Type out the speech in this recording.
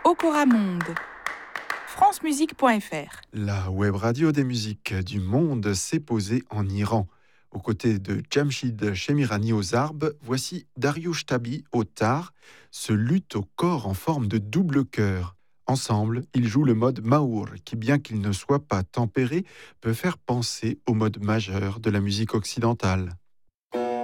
Okora Monde, francemusique.fr. La web radio des musiques du monde s'est posée en Iran. Aux côtés de Jamshid Shemirani aux Zarbes, voici Dariush Tabi au tar, ce luth au corps en forme de double cœur. Ensemble, ils jouent le mode maour, qui bien qu'il ne soit pas tempéré, peut faire penser au mode majeur de la musique occidentale.